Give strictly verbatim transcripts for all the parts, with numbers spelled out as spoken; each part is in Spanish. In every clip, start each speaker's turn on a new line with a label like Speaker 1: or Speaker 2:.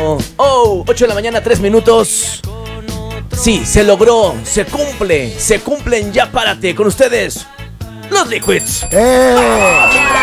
Speaker 1: Oh, oh, ocho de la mañana, tres minutos. Sí, se logró, se cumple, se cumplen ya, párate, con ustedes, los Liquids. ¡Eh!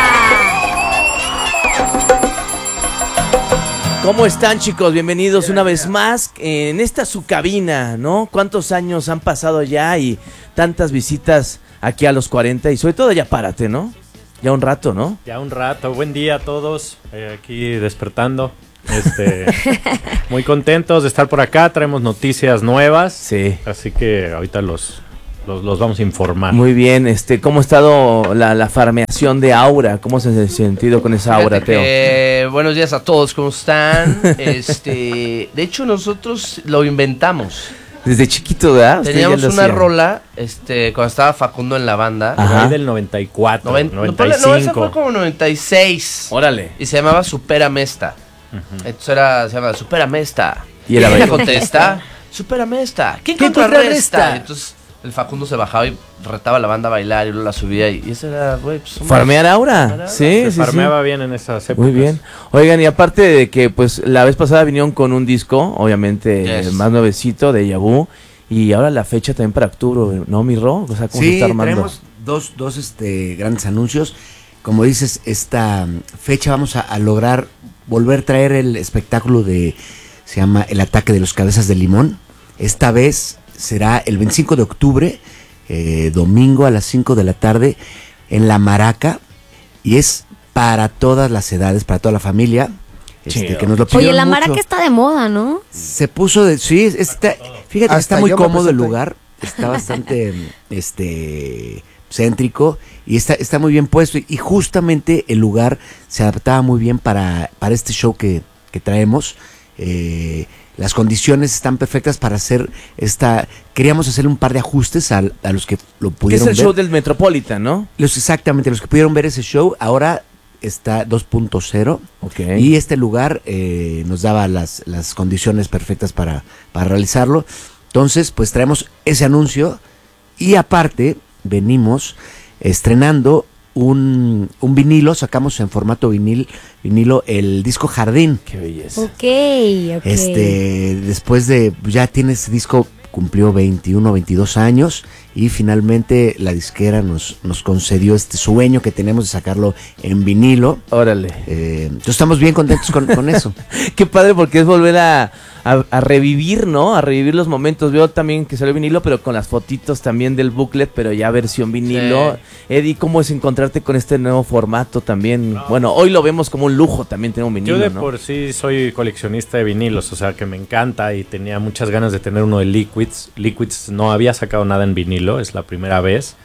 Speaker 1: ¿Cómo están, chicos? Bienvenidos una vez más en esta su cabina, ¿no? ¿Cuántos años han pasado ya y tantas visitas aquí a los cuarenta? Y sobre todo ya párate, ¿no? Ya un rato, ¿no?
Speaker 2: Ya un rato. Buen día a todos, eh, aquí despertando. Este, muy contentos de estar por acá. Traemos noticias nuevas.
Speaker 1: Sí.
Speaker 2: Así que ahorita los, los, los vamos a informar.
Speaker 1: Muy bien. Este, ¿cómo ha estado la, la farmeación de Aura? ¿Cómo se ha sentido con esa Aura, Teo?
Speaker 3: Eh, buenos días a todos, ¿cómo están? Este, de hecho, nosotros lo inventamos.
Speaker 1: Desde chiquito, ¿verdad?
Speaker 3: Teníamos una hacía. rola, este, cuando estaba Facundo en la banda.
Speaker 2: Ajá. Del noventa y cuatro,
Speaker 3: Noven,
Speaker 2: noventa y cinco.
Speaker 3: No, esa fue como noventa y seis.
Speaker 1: Órale.
Speaker 3: Y se llamaba Supérame esta. Uh-huh. Entonces era, se llamaba Supérame esta.
Speaker 1: Y él
Speaker 3: la contesta, Supérame esta. ¿Quién contrarresta? Entonces el Facundo se bajaba y retaba a la banda a bailar y luego la subía. Y, y ese era, güey, pues...
Speaker 1: Farmear Aura. Sí,
Speaker 2: se
Speaker 1: sí,
Speaker 2: farmeaba
Speaker 1: sí.
Speaker 2: bien en esas épocas.
Speaker 1: Muy bien. Oigan, y aparte de que, pues, la vez pasada vinieron con un disco, obviamente, yes. más nuevecito, de Yabú. Y ahora la fecha también para octubre, ¿no, mi Ro? O sea, ¿cómo
Speaker 4: sí,
Speaker 1: se está armando?
Speaker 4: tenemos dos, dos este, grandes anuncios. Como dices, esta fecha vamos a, a lograr volver a traer el espectáculo de, se llama El Ataque de los Cabezas de Limón. Esta vez será el veinticinco de octubre, eh, domingo a las cinco de la tarde, en La Maraca. Y es para todas las edades, para toda la familia. Este, que nos lo
Speaker 5: Oye, La
Speaker 4: mucho.
Speaker 5: Maraca está de moda, ¿no?
Speaker 4: Se puso de... Sí, está, fíjate, Hasta está muy cómodo el lugar. Está bastante este céntrico y está, está muy bien puesto. Y justamente el lugar se adaptaba muy bien para, para este show que, que traemos. Eh, las condiciones están perfectas para hacer esta... Queríamos hacer un par de ajustes a, a los que lo pudieron ver.
Speaker 1: Es el show del Metropolitan, ¿no?
Speaker 4: Los, exactamente, los que pudieron ver ese show. Ahora... está dos punto cero,
Speaker 1: okay.
Speaker 4: Y este lugar eh, nos daba las, las condiciones perfectas para, para realizarlo. Entonces, pues traemos ese anuncio y aparte venimos estrenando un, un vinilo, sacamos en formato vinil, vinilo el disco Jardín.
Speaker 1: Qué belleza.
Speaker 5: Ok, ok.
Speaker 4: Este, después de, ya tiene ese disco, cumplió veintiuno, veintidós años y finalmente la disquera nos, nos concedió este sueño que tenemos de sacarlo en vinilo.
Speaker 1: Órale.
Speaker 4: Eh, entonces estamos bien contentos con, con eso.
Speaker 1: Qué padre, porque es volver a, a, a revivir, ¿no? A revivir los momentos. Veo también que salió vinilo, pero con las fotitos también del booklet, pero ya versión vinilo. Sí. Eddie, ¿cómo es encontrarte con este nuevo formato también? No. Bueno, hoy lo vemos como un lujo también tener un vinilo,
Speaker 2: Yo de
Speaker 1: ¿no?
Speaker 2: por sí soy coleccionista de vinilos, o sea que me encanta y tenía muchas ganas de tener uno de Liquids. Liquids no había sacado nada en vinilo, es la primera vez.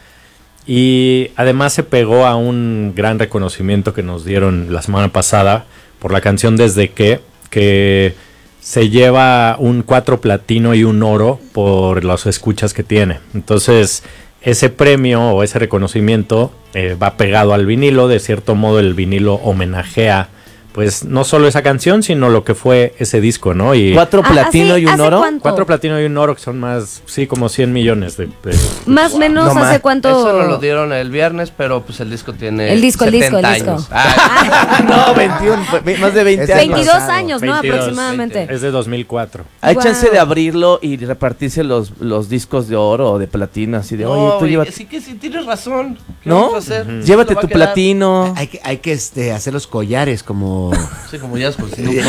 Speaker 2: Y además se pegó a un gran reconocimiento que nos dieron la semana pasada por la canción Desde que, que se lleva un cuatro platino y un oro por las escuchas que tiene. Entonces ese premio o ese reconocimiento eh, va pegado al vinilo. De cierto modo el vinilo homenajea pues no solo esa canción, sino lo que fue ese disco, ¿no? Y
Speaker 1: ¿Cuatro platino y un oro?
Speaker 5: ¿Cuánto?
Speaker 2: Cuatro platino y un oro, que son más, sí, como cien millones de... de
Speaker 5: más o wow. menos, no, ¿hace más. cuánto?
Speaker 3: Eso nos lo dieron el viernes, pero pues el disco tiene
Speaker 5: el disco, el disco, el disco.
Speaker 3: Ah.
Speaker 1: No, veintiuno, más de veinte años.
Speaker 5: veintidós años, ¿no?
Speaker 2: veintidós,
Speaker 5: aproximadamente.
Speaker 2: veinte. Es de dos mil cuatro.
Speaker 1: ¿Hay
Speaker 5: wow.
Speaker 1: chance de abrirlo y repartirse los, los discos de oro o de platino? Así de,
Speaker 3: no,
Speaker 1: oye, tú llévate...
Speaker 3: Sí que sí, tienes razón.
Speaker 1: ¿No?
Speaker 3: Uh-huh.
Speaker 1: Llévate tu platino.
Speaker 4: Hay que, hay que este, hacer los collares como...
Speaker 3: Sí, como ya es por si no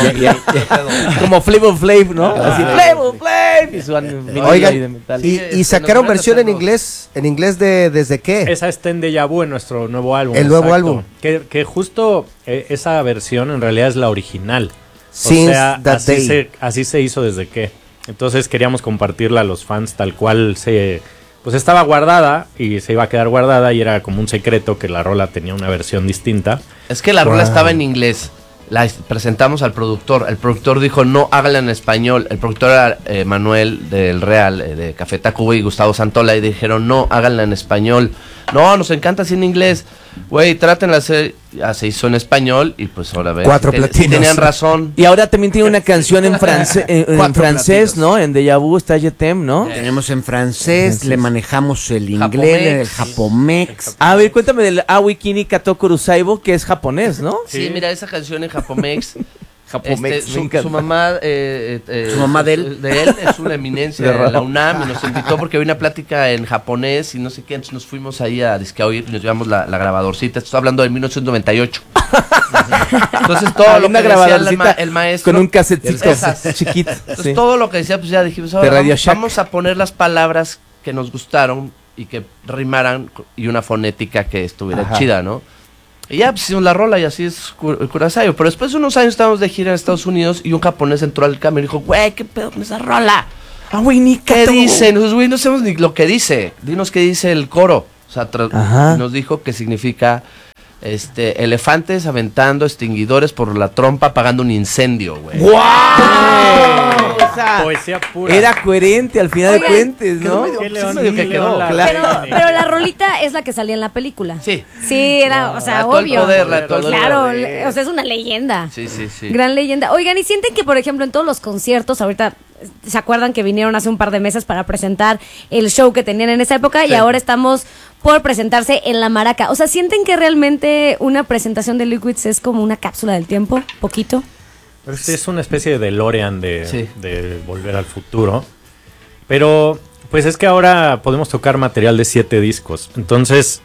Speaker 1: como Flavor Flav, ¿no? Así, Flavor Flav. Y su
Speaker 6: Oigan, de metal. Y, y sacaron versión en inglés, en inglés de ¿Desde qué?
Speaker 2: Esa está en Deja Vu, en nuestro nuevo álbum.
Speaker 6: El nuevo álbum.
Speaker 2: Que, que justo eh, esa versión en realidad es la original.
Speaker 6: Since
Speaker 2: o sea,
Speaker 6: that
Speaker 2: así
Speaker 6: day.
Speaker 2: Se, así se hizo Desde qué. Entonces queríamos compartirla a los fans tal cual se... Pues estaba guardada y se iba a quedar guardada y era como un secreto que la rola tenía una versión distinta.
Speaker 3: Es que la wow. rola estaba en inglés. La presentamos al productor. El productor dijo, no, hágala en español. El productor era eh, Manuel del Real, eh, de Café Tacuba, y Gustavo Santola. Y dijeron, no, háganla en español. No, nos encanta así en inglés. Güey, trátenla a hacer. Ya se hizo en español y pues ahora ven.
Speaker 6: Cuatro
Speaker 3: si
Speaker 6: platinos.
Speaker 3: Si tenían razón.
Speaker 1: Y ahora también tiene una canción en, france en, en francés,
Speaker 4: platinos.
Speaker 1: ¿no? En Deja Vu está Je t'aime, ¿no?
Speaker 4: Sí. Tenemos en francés, francés, le manejamos el inglés,
Speaker 3: Japomex.
Speaker 4: el japomex.
Speaker 1: A ver, cuéntame del Awi Kini Kato Kurusaibo, que es japonés, ¿no?
Speaker 3: Sí, sí, mira, esa canción en japomex
Speaker 1: Japomex,
Speaker 3: Este,
Speaker 1: me
Speaker 3: su,
Speaker 1: encanta.
Speaker 3: su mamá, eh, eh,
Speaker 4: Su mamá de él.
Speaker 3: de él es una eminencia
Speaker 1: De
Speaker 3: de la
Speaker 1: Raúl.
Speaker 3: UNAM y nos invitó porque había una plática en japonés y no sé qué, entonces nos fuimos ahí a disque a oír y nos llevamos la, la grabadorcita. Estoy hablando de mil novecientos noventa y ocho. Entonces todo
Speaker 1: Había
Speaker 3: lo
Speaker 1: una
Speaker 3: que decía el,
Speaker 1: grabadorcita
Speaker 3: ma- el maestro
Speaker 1: con un casetcito
Speaker 3: esas.
Speaker 1: chiquito.
Speaker 3: Entonces
Speaker 1: sí.
Speaker 3: todo lo que decía, pues ya dijimos,
Speaker 1: De
Speaker 3: ahora
Speaker 1: Radio
Speaker 3: vamos,
Speaker 1: Shack.
Speaker 3: vamos a poner las palabras que nos gustaron y que rimaran co- y una fonética que estuviera
Speaker 1: Ajá.
Speaker 3: chida, ¿no? Y ya pues, hicimos la rola y así es Ku- el Kurosawa. Pero después de unos años estábamos de gira en Estados Unidos y un japonés entró al cambio y dijo, güey, ¿qué pedo con esa rola?
Speaker 1: Ah, güey, ni
Speaker 3: ¿Qué
Speaker 1: cato.
Speaker 3: dice? Nosotros, güey, no sabemos ni lo que dice. Dinos qué dice el coro. O sea, tra-
Speaker 1: Ajá.
Speaker 3: nos dijo que significa este elefantes aventando extinguidores por la trompa apagando un incendio, güey.
Speaker 1: ¡Guau! O sea,
Speaker 2: Poesía pura.
Speaker 1: era coherente al final
Speaker 5: Oigan,
Speaker 1: de cuentas, ¿no?
Speaker 2: ¿Qué león?
Speaker 3: medio que quedó.
Speaker 2: la
Speaker 1: Claro.
Speaker 5: Pero,
Speaker 2: reina.
Speaker 5: pero la rolita es la que salía en la película.
Speaker 3: Sí.
Speaker 5: Sí, era, o sea,
Speaker 3: La de todo el
Speaker 5: obvio.
Speaker 3: poder, la de todo el
Speaker 5: Claro,
Speaker 3: poder.
Speaker 5: le- o sea, es una leyenda.
Speaker 3: Sí, sí, sí.
Speaker 5: Gran leyenda. Oigan, ¿y sienten que, por ejemplo, en todos los conciertos, ahorita, ¿se acuerdan que vinieron hace un par de meses para presentar el show que tenían en esa época? Y
Speaker 3: Sí.
Speaker 5: ahora estamos por presentarse en La Maraca. O sea, ¿sienten que realmente una presentación de Liquids es como una cápsula del tiempo? ¿Poquito?
Speaker 2: Pero este es una especie de DeLorean de,
Speaker 3: Sí.
Speaker 2: de Volver al Futuro. Pero, pues es que ahora podemos tocar material de siete discos. Entonces,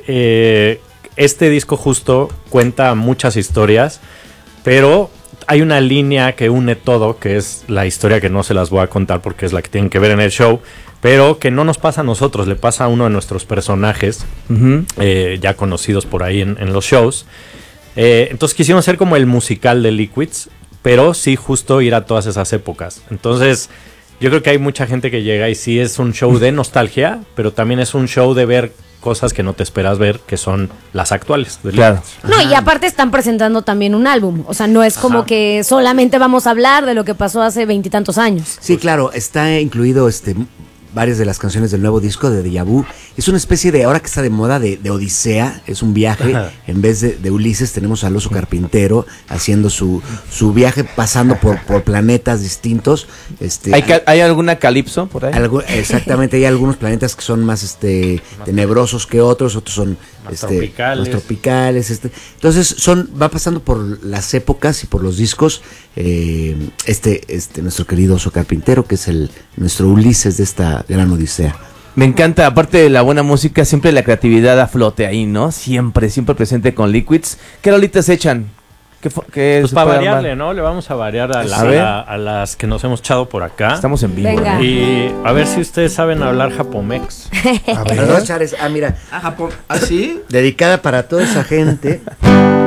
Speaker 2: eh, este disco justo cuenta muchas historias, pero hay una línea que une todo, que es la historia que no se las voy a contar porque es la que tienen que ver en el show, pero que no nos pasa a nosotros, le pasa a uno de nuestros personajes,
Speaker 1: Ujú.
Speaker 2: eh, ya conocidos por ahí en, en los shows. Eh, entonces quisimos hacer como el musical de Liquids, pero sí justo ir a todas esas épocas. Entonces yo creo que hay mucha gente que llega y sí es un show de nostalgia, pero también es un show de ver cosas que no te esperas ver, que son las actuales de
Speaker 1: Claro.
Speaker 2: Liquids.
Speaker 5: No, y aparte están presentando también un álbum. O sea, no es como
Speaker 2: Ajá.
Speaker 5: que solamente vamos a hablar de lo que pasó hace veintitantos años.
Speaker 4: Sí, claro, está incluido este varias de las canciones del nuevo disco de Deja Vu. Es una especie de, ahora que está de moda, de, de Odisea, es un viaje.
Speaker 2: Ajá.
Speaker 4: En vez de, de Ulises tenemos al oso carpintero haciendo su, su viaje, pasando por, por planetas distintos. Este,
Speaker 1: ¿Hay, ca- ¿Hay alguna calipso por ahí?
Speaker 4: algo, exactamente, hay algunos planetas que son más este tenebrosos que otros, otros son
Speaker 2: Más
Speaker 4: este,
Speaker 2: tropicales.
Speaker 4: más tropicales, este. Entonces son, va pasando por las épocas y por los discos. eh, este, este, nuestro querido oso carpintero, que es el nuestro Ulises de esta gran odisea.
Speaker 1: Me encanta, aparte de la buena música, siempre la creatividad a flote ahí, ¿no? Siempre, siempre presente con Liquids. ¿Qué rolitas echan? ¿Qué, fo- qué
Speaker 2: Pues
Speaker 1: se
Speaker 2: para
Speaker 1: puede
Speaker 2: variarle,
Speaker 1: armar?
Speaker 2: ¿no? Le vamos a variar a, la-
Speaker 1: A ver.
Speaker 2: a- a las que nos hemos echado por acá.
Speaker 1: Estamos en vivo.
Speaker 5: Venga.
Speaker 1: ¿no?
Speaker 2: Y a ver si ustedes saben hablar japomex.
Speaker 6: A
Speaker 4: Nos va a
Speaker 6: ver.
Speaker 4: echar es- ah, mira,
Speaker 3: Ah, Japón. ¿Ah, sí?
Speaker 4: dedicada para toda esa gente